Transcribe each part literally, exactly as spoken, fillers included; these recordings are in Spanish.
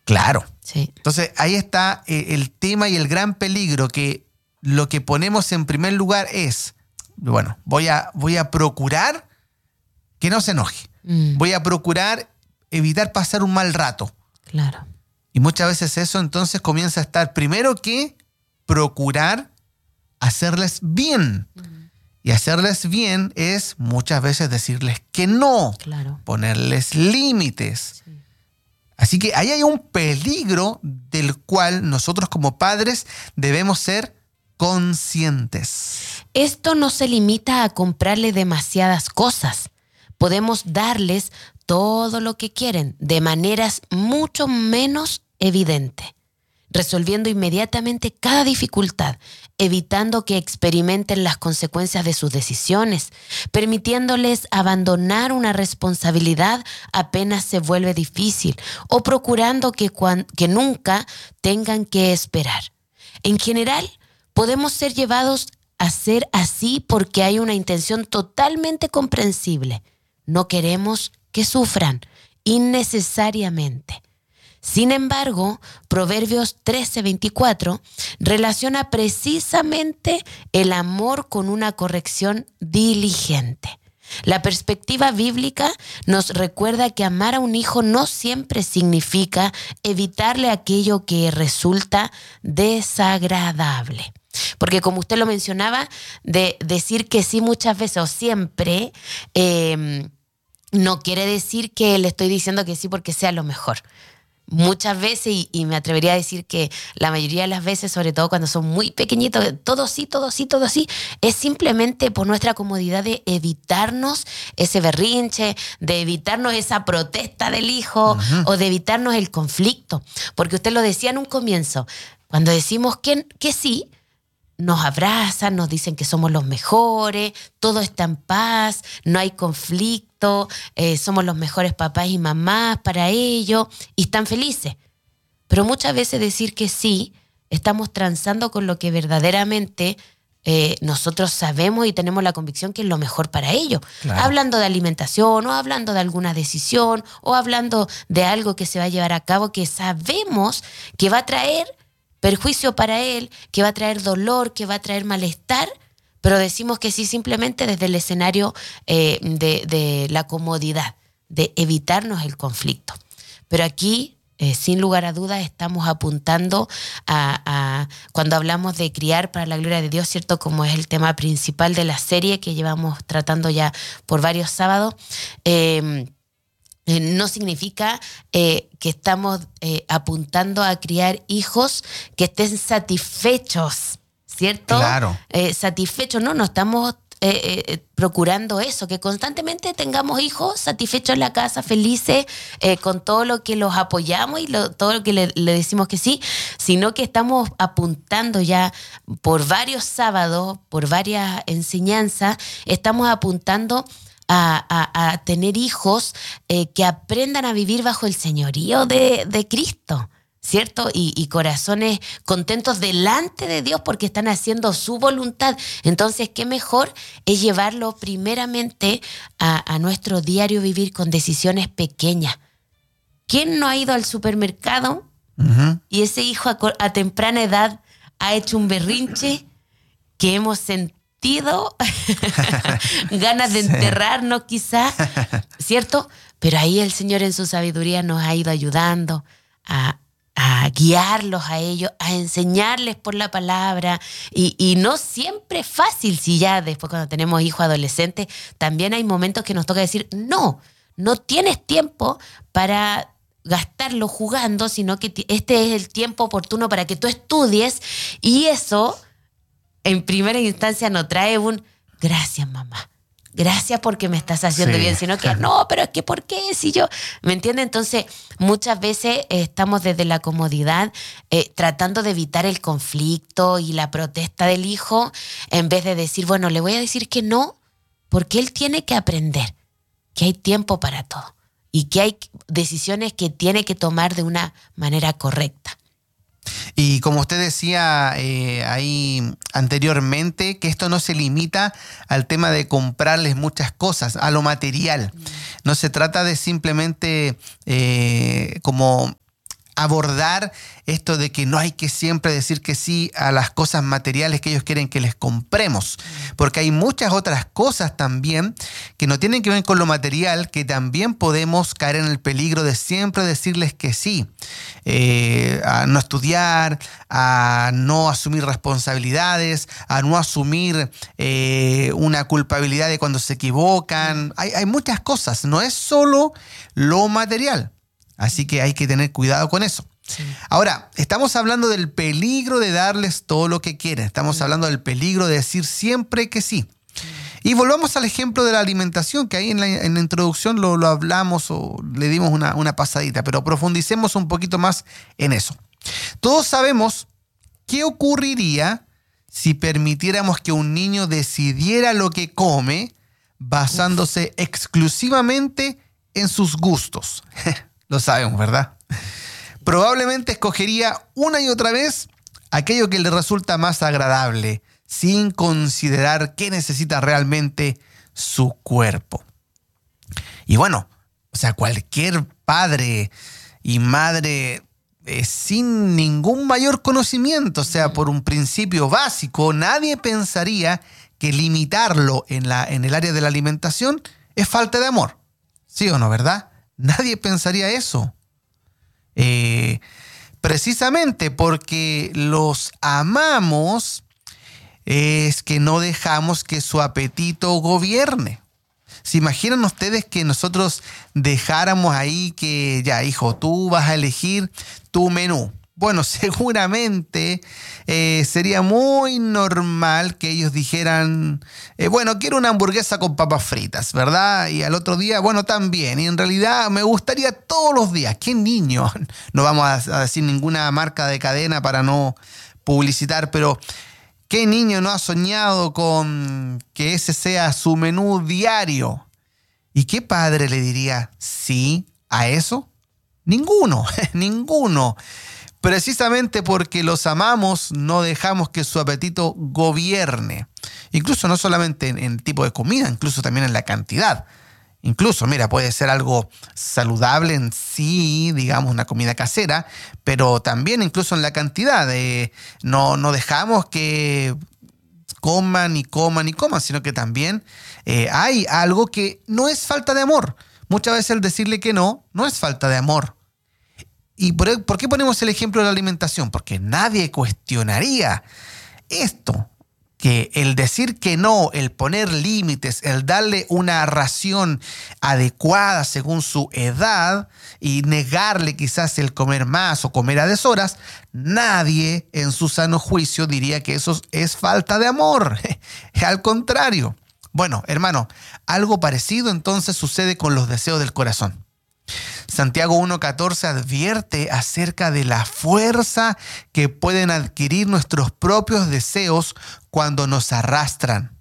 Claro. Sí. Entonces ahí está eh, el tema y el gran peligro, que lo que ponemos en primer lugar es, bueno, voy a, voy a procurar que no se enoje. Mm. Voy a procurar evitar pasar un mal rato. Claro. Y muchas veces eso entonces comienza a estar primero que procurar hacerles bien. Mm. Y hacerles bien es muchas veces decirles que no. Claro. Ponerles límites. Sí. Así que ahí hay un peligro del cual nosotros como padres debemos ser conscientes. Esto no se limita a comprarle demasiadas cosas. Podemos darles todo lo que quieren de maneras mucho menos evidentes, resolviendo inmediatamente cada dificultad, evitando que experimenten las consecuencias de sus decisiones, permitiéndoles abandonar una responsabilidad apenas se vuelve difícil, o procurando que, cuan, que nunca tengan que esperar. En general, podemos ser llevados a ser así porque hay una intención totalmente comprensible. No queremos que sufran innecesariamente. Sin embargo, Proverbios trece veinticuatro relaciona precisamente el amor con una corrección diligente. La perspectiva bíblica nos recuerda que amar a un hijo no siempre significa evitarle aquello que resulta desagradable. Porque como usted lo mencionaba, de decir que sí muchas veces o siempre eh, no quiere decir que le estoy diciendo que sí porque sea lo mejor. Muchas veces, y, y me atrevería a decir que la mayoría de las veces, sobre todo cuando son muy pequeñitos, todo sí, todo sí, todo sí, es simplemente por nuestra comodidad de evitarnos ese berrinche, de evitarnos esa protesta del hijo, uh-huh. o de evitarnos el conflicto. Porque usted lo decía en un comienzo, cuando decimos que, que sí, nos abrazan, nos dicen que somos los mejores, todo está en paz, no hay conflicto, eh, somos los mejores papás y mamás para ellos y están felices. Pero muchas veces decir que sí, estamos transando con lo que verdaderamente eh, nosotros sabemos y tenemos la convicción que es lo mejor para ellos. Claro. Hablando de alimentación o hablando de alguna decisión o hablando de algo que se va a llevar a cabo que sabemos que va a traer perjuicio para él, que va a traer dolor, que va a traer malestar, pero decimos que sí simplemente desde el escenario eh, de, de la comodidad, de evitarnos el conflicto. Pero aquí, eh, sin lugar a dudas, estamos apuntando a, a, cuando hablamos de criar para la gloria de Dios, ¿cierto? Como es el tema principal de la serie que llevamos tratando ya por varios sábados, eh, no significa eh, que estamos eh, apuntando a criar hijos que estén satisfechos, ¿cierto? Claro. Eh, satisfechos, no, no estamos eh, eh, procurando eso, que constantemente tengamos hijos satisfechos en la casa, felices, eh, con todo lo que los apoyamos y lo, todo lo que le, le decimos que sí, sino que estamos apuntando ya por varios sábados, por varias enseñanzas, estamos apuntando A, a, a tener hijos eh, que aprendan a vivir bajo el señorío de, de Cristo, ¿cierto? Y, y corazones contentos delante de Dios porque están haciendo su voluntad. Entonces, ¿qué mejor es llevarlo primeramente a, a nuestro diario vivir con decisiones pequeñas? ¿Quién no ha ido al supermercado uh-huh. y ese hijo a, a temprana edad ha hecho un berrinche que hemos sentido? ganas de enterrarnos quizás, ¿cierto? Pero ahí el Señor en su sabiduría nos ha ido ayudando a, a guiarlos a ellos, a enseñarles por la palabra y, y no siempre es fácil, si ya después cuando tenemos hijos adolescentes también hay momentos que nos toca decir no, no tienes tiempo para gastarlo jugando, sino que este es el tiempo oportuno para que tú estudies y eso en primera instancia no trae un gracias mamá, gracias porque me estás haciendo sí. bien, sino que no, pero es que ¿por qué? Si yo, ¿me entiendes? Entonces muchas veces eh, estamos desde la comodidad eh, tratando de evitar el conflicto y la protesta del hijo en vez de decir, bueno, le voy a decir que no porque él tiene que aprender que hay tiempo para todo y que hay decisiones que tiene que tomar de una manera correcta. Y como usted decía eh, ahí anteriormente, que esto no se limita al tema de comprarles muchas cosas, a lo material. Mm. No se trata de simplemente eh, como abordar esto de que no hay que siempre decir que sí a las cosas materiales que ellos quieren que les compremos, porque hay muchas otras cosas también que no tienen que ver con lo material, que también podemos caer en el peligro de siempre decirles que sí, eh, a no estudiar, a no asumir responsabilidades, a no asumir eh, una culpabilidad de cuando se equivocan. Hay, hay muchas cosas, no es solo lo material. Así que hay que tener cuidado con eso. Sí. Ahora, estamos hablando del peligro de darles todo lo que quieren. Estamos sí. hablando del peligro de decir siempre que sí. sí. Y volvamos al ejemplo de la alimentación, que ahí en la, en la introducción lo, lo hablamos o le dimos una, una pasadita, pero profundicemos un poquito más en eso. Todos sabemos qué ocurriría si permitiéramos que un niño decidiera lo que come basándose Uf. exclusivamente en sus gustos. Lo sabemos, ¿verdad? Probablemente escogería una y otra vez aquello que le resulta más agradable, sin considerar qué necesita realmente su cuerpo. Y bueno, o sea, cualquier padre y madre eh, sin ningún mayor conocimiento, o sea, por un principio básico, nadie pensaría que limitarlo en, la, en el área de la alimentación es falta de amor. ¿Sí o no, verdad? Nadie pensaría eso. Eh, precisamente porque los amamos es que no dejamos que su apetito gobierne. ¿Se imaginan ustedes que nosotros dejáramos ahí que, ya hijo, tú vas a elegir tu menú? Bueno, seguramente eh, sería muy normal que ellos dijeran, eh, bueno, quiero una hamburguesa con papas fritas, ¿verdad? Y al otro día, bueno, también. Y en realidad me gustaría todos los días. ¿Qué niño? No vamos a decir ninguna marca de cadena para no publicitar, pero ¿qué niño no ha soñado con que ese sea su menú diario? ¿Y qué padre le diría sí a eso? Ninguno, ninguno. Precisamente porque los amamos, no dejamos que su apetito gobierne. Incluso no solamente en, en tipo de comida, incluso también en la cantidad. Incluso, mira, puede ser algo saludable en sí, digamos, una comida casera, pero también incluso en la cantidad. Eh, no, no dejamos que coman y coman y coman, sino que también eh, hay algo que no es falta de amor. Muchas veces el decirle que no, no es falta de amor. ¿Y por, por qué ponemos el ejemplo de la alimentación? Porque nadie cuestionaría esto, que el decir que no, el poner límites, el darle una ración adecuada según su edad y negarle quizás el comer más o comer a deshoras, nadie en su sano juicio diría que eso es falta de amor. Al contrario. Bueno, hermano, algo parecido entonces sucede con los deseos del corazón. Santiago uno catorce advierte acerca de la fuerza que pueden adquirir nuestros propios deseos cuando nos arrastran.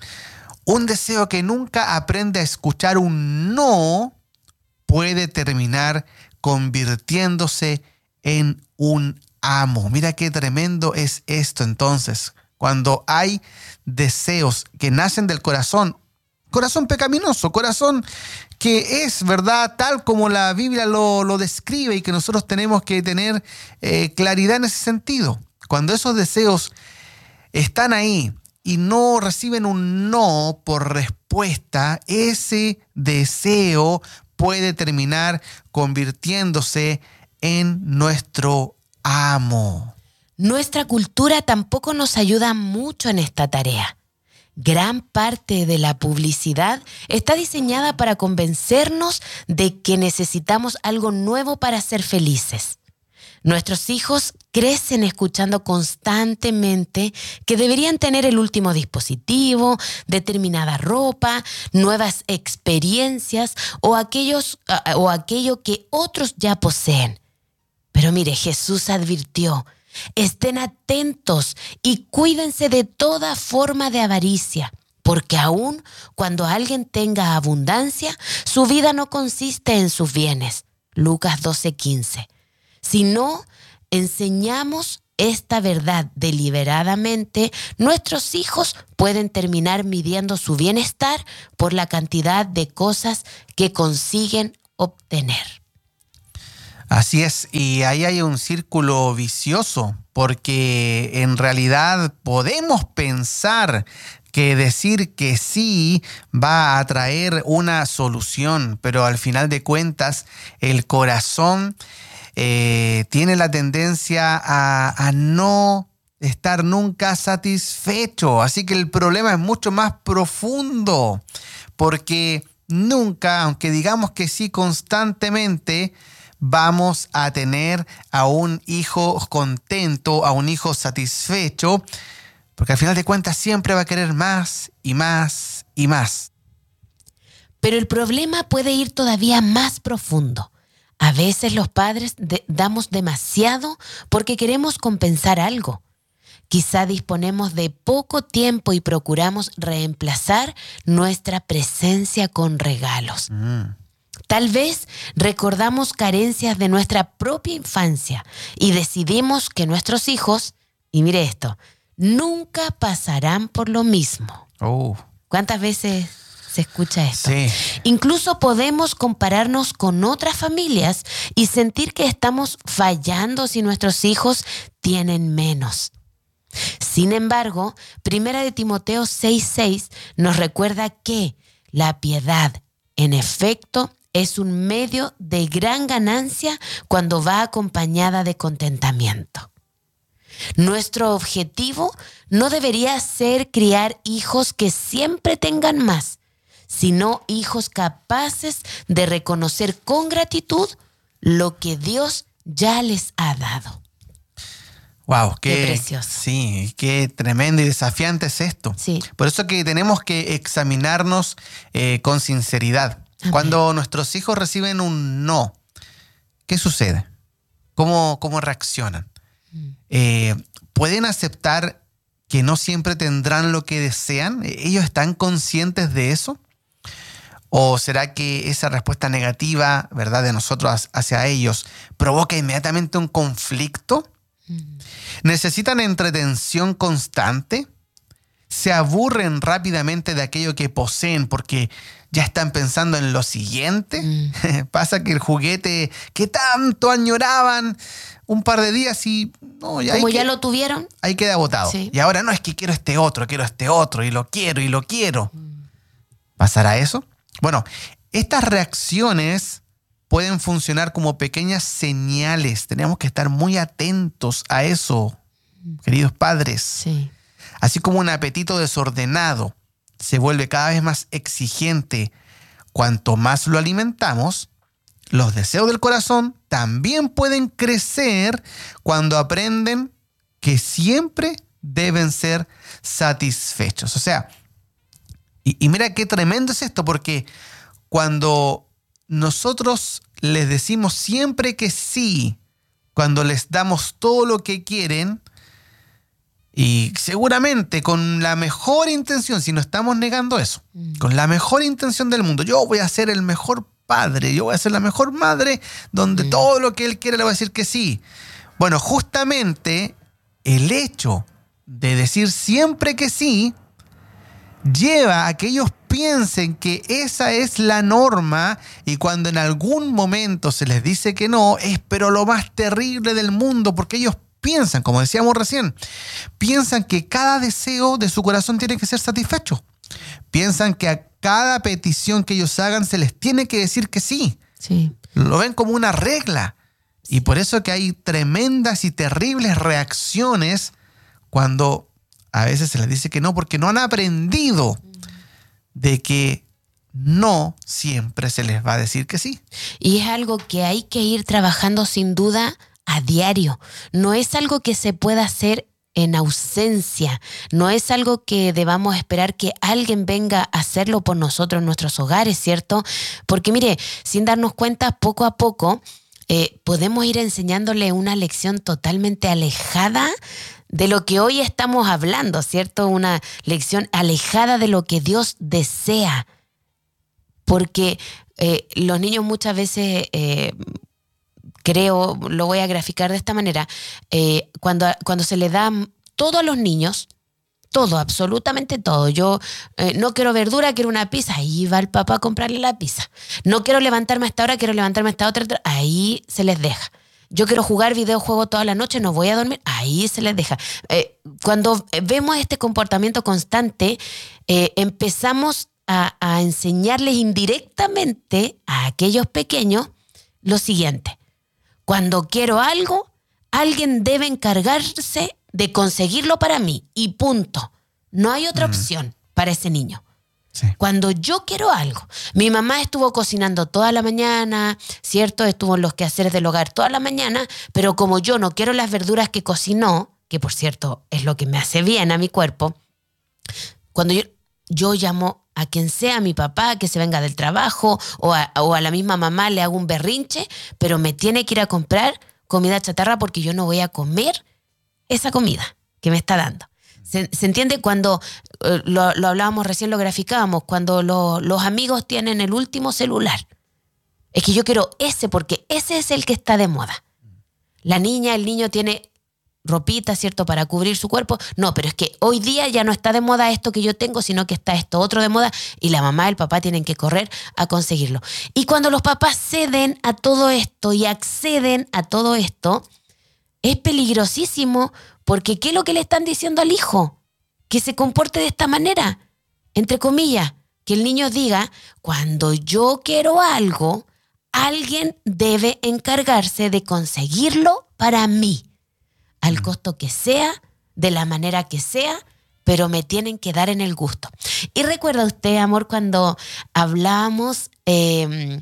Un deseo que nunca aprende a escuchar un no puede terminar convirtiéndose en un amo. Mira qué tremendo es esto entonces. Cuando hay deseos que nacen del corazón, corazón pecaminoso, corazón que es, ¿verdad?, tal como la Biblia lo, lo describe y que nosotros tenemos que tener eh, claridad en ese sentido. Cuando esos deseos están ahí y no reciben un no por respuesta, ese deseo puede terminar convirtiéndose en nuestro amo. Nuestra cultura tampoco nos ayuda mucho en esta tarea. Gran parte de la publicidad está diseñada para convencernos de que necesitamos algo nuevo para ser felices. Nuestros hijos crecen escuchando constantemente que deberían tener el último dispositivo, determinada ropa, nuevas experiencias o, aquellos, o aquello que otros ya poseen. Pero mire, Jesús advirtió: estén atentos y cuídense de toda forma de avaricia, porque aun cuando alguien tenga abundancia, su vida no consiste en sus bienes. Lucas doce quince. Si no enseñamos esta verdad deliberadamente, nuestros hijos pueden terminar midiendo su bienestar por la cantidad de cosas que consiguen obtener. Así es, y ahí hay un círculo vicioso, porque en realidad podemos pensar que decir que sí va a traer una solución, pero al final de cuentas el corazón eh, tiene la tendencia a, a no estar nunca satisfecho. Así que el problema es mucho más profundo, porque nunca, aunque digamos que sí constantemente, vamos a tener a un hijo contento, a un hijo satisfecho, porque al final de cuentas siempre va a querer más y más y más. Pero el problema puede ir todavía más profundo. A veces los padres de- damos demasiado porque queremos compensar algo. Quizá disponemos de poco tiempo y procuramos reemplazar nuestra presencia con regalos. Mm. Tal vez recordamos carencias de nuestra propia infancia y decidimos que nuestros hijos, y mire esto, nunca pasarán por lo mismo. Oh, ¿Cuántas veces se escucha esto? sí. Incluso podemos compararnos con otras familias y sentir que estamos fallando si nuestros hijos tienen menos. Sin embargo, Primera de Timoteo seis seis nos recuerda que la piedad, en efecto, es un medio de gran ganancia cuando va acompañada de contentamiento. Nuestro objetivo no debería ser criar hijos que siempre tengan más, sino hijos capaces de reconocer con gratitud lo que Dios ya les ha dado. Wow, qué, Qué precioso. Sí, qué tremendo y desafiante es esto. Sí. Por eso que tenemos que examinarnos eh, con sinceridad. Amén. Cuando nuestros hijos reciben un no, ¿qué sucede? ¿Cómo, cómo reaccionan? Mm. Eh, ¿Pueden aceptar que no siempre tendrán lo que desean? ¿Ellos están conscientes de eso? ¿O será que esa respuesta negativa, ¿verdad?, de nosotros hacia ellos provoca inmediatamente un conflicto? Mm. ¿Necesitan entretención constante? ¿Se aburren rápidamente de aquello que poseen porque ya están pensando en lo siguiente? Mm. Pasa que el juguete que tanto añoraban un par de días y no, ya Como ahí ya que- lo tuvieron. ahí queda botado. Sí. Y ahora no, es que quiero este otro, quiero este otro y lo quiero y lo quiero. ¿Pasará eso? Bueno, estas reacciones pueden funcionar como pequeñas señales. Tenemos que estar muy atentos a eso, queridos padres. Sí. Así como un apetito desordenado se vuelve cada vez más exigente, cuanto más lo alimentamos, los deseos del corazón también pueden crecer cuando aprenden que siempre deben ser satisfechos. O sea, y, y mira qué tremendo es esto, porque cuando nosotros les decimos siempre que sí, cuando les damos todo lo que quieren, y seguramente con la mejor intención, si no estamos negando eso, Mm. con la mejor intención del mundo, yo voy a ser el mejor padre, yo voy a ser la mejor madre, donde Mm. todo lo que él quiere le voy a decir que sí. Bueno, justamente el hecho de decir siempre que sí lleva a que ellos piensen que esa es la norma, y cuando en algún momento se les dice que no, es pero lo más terrible del mundo, porque ellos piensan, como decíamos recién, piensan que cada deseo de su corazón tiene que ser satisfecho. Piensan que a cada petición que ellos hagan se les tiene que decir que sí. Sí. Lo ven como una regla. Y por eso que hay tremendas y terribles reacciones cuando a veces se les dice que no, porque no han aprendido de que no siempre se les va a decir que sí. Y es algo que hay que ir trabajando sin duda a diario. No es algo que se pueda hacer en ausencia. No es algo que debamos esperar que alguien venga a hacerlo por nosotros en nuestros hogares, ¿cierto? Porque mire, sin darnos cuenta, poco a poco eh, podemos ir enseñándole una lección totalmente alejada de lo que hoy estamos hablando, ¿cierto? Una lección alejada de lo que Dios desea. Porque eh, los niños muchas veces, eh, creo, lo voy a graficar de esta manera, eh, cuando, cuando se le da todo a los niños, todo, absolutamente todo. Yo eh, no quiero verdura, quiero una pizza. Ahí va el papá a comprarle la pizza. No quiero levantarme a esta hora, quiero levantarme a esta otra. Ahí se les deja. Yo quiero jugar videojuegos toda la noche, no voy a dormir. Ahí se les deja. Eh, cuando vemos este comportamiento constante, eh, empezamos a, a enseñarles indirectamente a aquellos pequeños lo siguiente. Cuando quiero algo, alguien debe encargarse de conseguirlo para mí y punto. No hay otra mm. opción para ese niño. Sí. Cuando yo quiero algo, mi mamá estuvo cocinando toda la mañana, ¿cierto? Estuvo en los quehaceres del hogar toda la mañana, pero como yo no quiero las verduras que cocinó, que por cierto es lo que me hace bien a mi cuerpo, cuando yo, yo llamo a quien sea, a mi papá, que se venga del trabajo, o a, o a la misma mamá le hago un berrinche, pero me tiene que ir a comprar comida chatarra porque yo no voy a comer esa comida que me está dando. ¿Se, se entiende? Cuando eh, lo, lo hablábamos recién, lo graficábamos, cuando lo, los amigos tienen el último celular. Es que yo quiero ese porque ese es el que está de moda. La niña, el niño tiene ropita, ¿cierto?, para cubrir su cuerpo. No, pero es que hoy día ya no está de moda esto que yo tengo, sino que está esto otro de moda y la mamá y el papá tienen que correr a conseguirlo. Y cuando los papás ceden a todo esto y acceden a todo esto, es peligrosísimo porque ¿qué es lo que le están diciendo al hijo? Que se comporte de esta manera, entre comillas, que el niño diga, cuando yo quiero algo, alguien debe encargarse de conseguirlo para mí, al costo que sea, de la manera que sea, pero me tienen que dar en el gusto. Y recuerda usted, amor, cuando hablamos eh,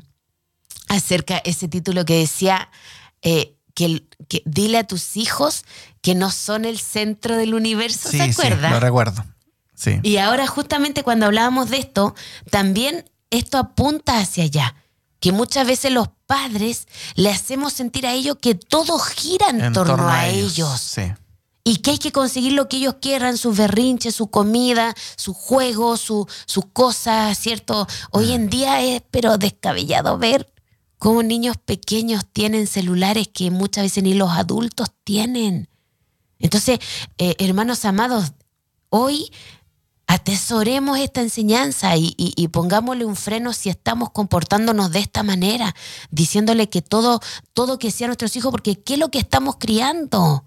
acerca de ese título que decía... Eh, Que, que dile a tus hijos que no son el centro del universo, sí, ¿se acuerda? Sí, lo recuerdo. Sí. Y ahora justamente cuando hablábamos de esto, también esto apunta hacia allá, que muchas veces los padres le hacemos sentir a ellos que todo gira en, en torno, torno a ellos. ellos. Sí. Y que hay que conseguir lo que ellos quieran, sus berrinches, su comida, sus juegos, su, sus cosas, ¿cierto? Hoy en día es pero descabellado ver cómo niños pequeños tienen celulares que muchas veces ni los adultos tienen. Entonces, eh, hermanos amados, hoy atesoremos esta enseñanza y, y, y pongámosle un freno si estamos comportándonos de esta manera, diciéndole que todo, todo que sea nuestros hijos, porque ¿qué es lo que estamos criando?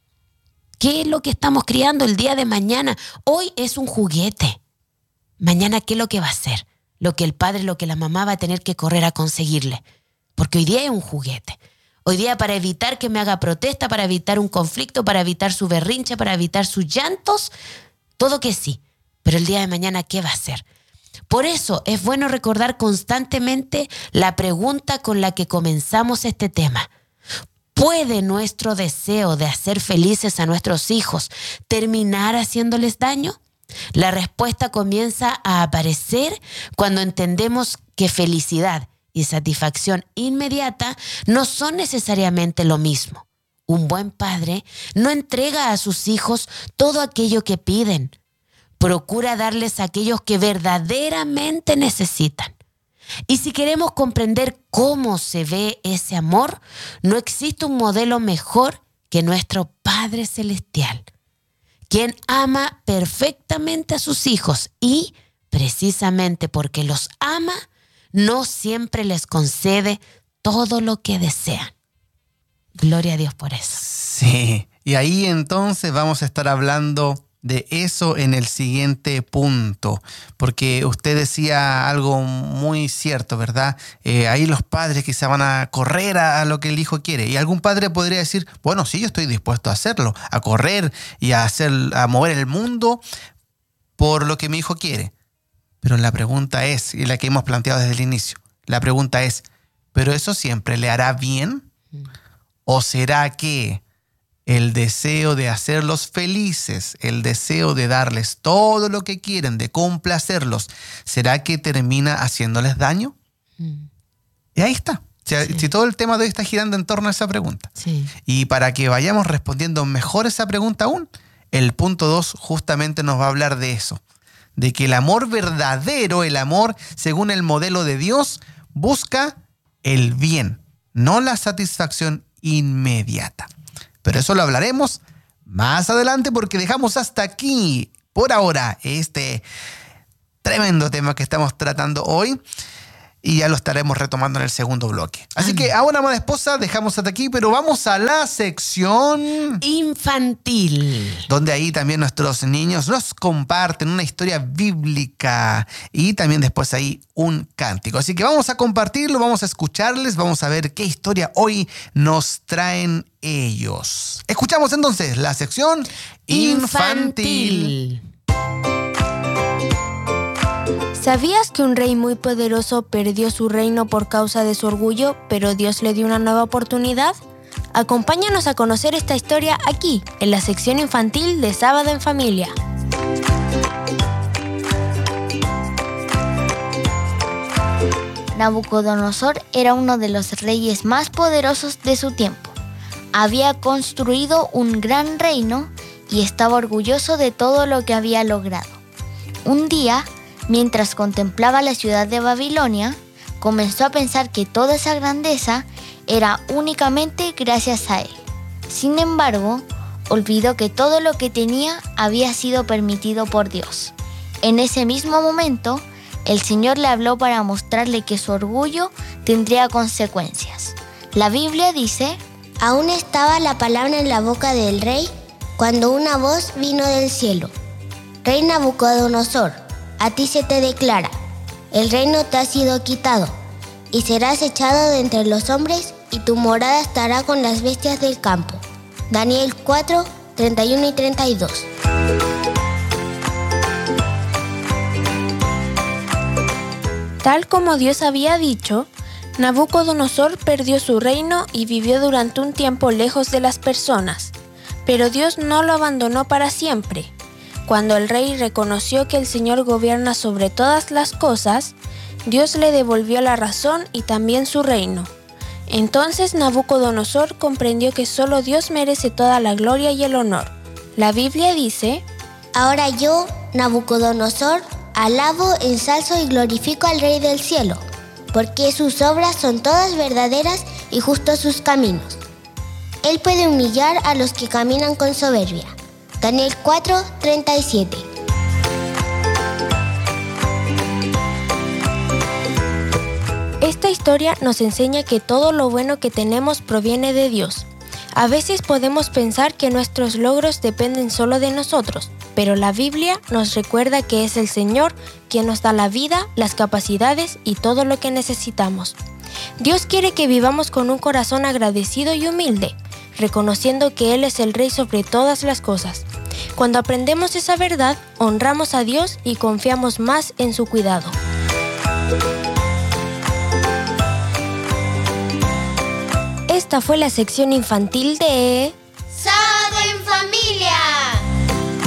¿Qué es lo que estamos criando el día de mañana? Hoy es un juguete. Mañana, ¿qué es lo que va a ser? Lo que el padre, lo que la mamá va a tener que correr a conseguirle. Porque hoy día es un juguete. Hoy día, para evitar que me haga protesta, para evitar un conflicto, para evitar su berrinche, para evitar sus llantos, todo que sí. Pero el día de mañana, ¿qué va a hacer? Por eso es bueno recordar constantemente la pregunta con la que comenzamos este tema. ¿Puede nuestro deseo de hacer felices a nuestros hijos terminar haciéndoles daño? La respuesta comienza a aparecer cuando entendemos que felicidad y satisfacción inmediata no son necesariamente lo mismo. Un buen padre no entrega a sus hijos todo aquello que piden. Procura darles aquellos que verdaderamente necesitan. Y si queremos comprender cómo se ve ese amor, no existe un modelo mejor que nuestro Padre Celestial, quien ama perfectamente a sus hijos y, precisamente porque los ama, no siempre les concede todo lo que desean. Gloria a Dios por eso. Sí, y ahí entonces vamos a estar hablando de eso en el siguiente punto, porque usted decía algo muy cierto, ¿verdad? Eh, ahí los padres quizá van a correr a, a lo que el hijo quiere, y algún padre podría decir, bueno, sí, yo estoy dispuesto a hacerlo, a correr y a, hacer, a mover el mundo por lo que mi hijo quiere. Pero la pregunta es, y la que hemos planteado desde el inicio, la pregunta es, ¿pero eso siempre le hará bien? ¿O será que el deseo de hacerlos felices, el deseo de darles todo lo que quieren, de complacerlos, ¿será que termina haciéndoles daño? Mm. Y ahí está. O sea, sí. Si todo el tema de hoy está girando en torno a esa pregunta. Sí. Y para que vayamos respondiendo mejor esa pregunta aún, el punto dos justamente nos va a hablar de eso. De que el amor verdadero, el amor según el modelo de Dios, busca el bien, no la satisfacción inmediata. Pero eso lo hablaremos más adelante porque dejamos hasta aquí por ahora este tremendo tema que estamos tratando hoy. Y ya lo estaremos retomando en el segundo bloque. Así Ay. que ahora, amada esposa, dejamos hasta aquí, pero vamos a la sección infantil, donde ahí también nuestros niños nos comparten una historia bíblica y también después ahí un cántico. Así que vamos a compartirlo, vamos a escucharles, vamos a ver qué historia hoy nos traen ellos. Escuchamos entonces la sección infantil. infantil. ¿Sabías que un rey muy poderoso perdió su reino por causa de su orgullo, pero Dios le dio una nueva oportunidad? Acompáñanos a conocer esta historia aquí, en la sección infantil de Sábado en Familia. Nabucodonosor era uno de los reyes más poderosos de su tiempo. Había construido un gran reino y estaba orgulloso de todo lo que había logrado. Un día, mientras contemplaba la ciudad de Babilonia, comenzó a pensar que toda esa grandeza era únicamente gracias a él. Sin embargo, olvidó que todo lo que tenía había sido permitido por Dios. En ese mismo momento, el Señor le habló para mostrarle que su orgullo tendría consecuencias. La Biblia dice: aún estaba la palabra en la boca del rey cuando una voz vino del cielo. Rey Nabucodonosor, a ti se te declara, el reino te ha sido quitado, y serás echado de entre los hombres, y tu morada estará con las bestias del campo. Daniel cuatro, treinta y uno y treinta y dos. Tal como Dios había dicho, Nabucodonosor perdió su reino y vivió durante un tiempo lejos de las personas. Pero Dios no lo abandonó para siempre. Cuando el rey reconoció que el Señor gobierna sobre todas las cosas, Dios le devolvió la razón y también su reino. Entonces Nabucodonosor comprendió que solo Dios merece toda la gloria y el honor. La Biblia dice: ahora yo, Nabucodonosor, alabo, ensalzo y glorifico al Rey del cielo, porque sus obras son todas verdaderas y justos sus caminos. Él puede humillar a los que caminan con soberbia. Daniel cuatro, treinta y siete. Esta historia nos enseña que todo lo bueno que tenemos proviene de Dios. A veces podemos pensar que nuestros logros dependen solo de nosotros, pero la Biblia nos recuerda que es el Señor quien nos da la vida, las capacidades y todo lo que necesitamos. Dios quiere que vivamos con un corazón agradecido y humilde, reconociendo que Él es el Rey sobre todas las cosas. Cuando aprendemos esa verdad, honramos a Dios y confiamos más en su cuidado. Esta fue la sección infantil de... ¡Sábado!